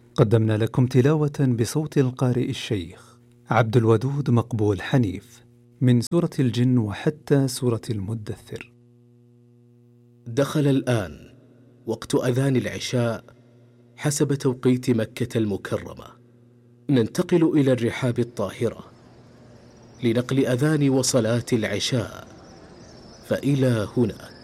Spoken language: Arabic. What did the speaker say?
قدمنا لكم تلاوة بصوت القارئ الشيخ عبد الودود مقبول حنيف من سورة الجن وحتى سورة المدثر. دخل الآن وقت أذان العشاء حسب توقيت مكة المكرمة. ننتقل إلى الرحاب الطاهرة لنقل أذان وصلاة العشاء، فإلى هنا